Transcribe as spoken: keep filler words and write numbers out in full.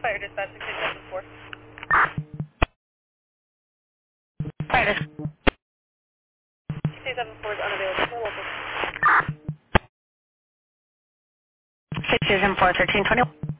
Fire dispatch six eight seven four. Fire six eight seven four is unavailable for local. six seven four, thirteen twenty-one.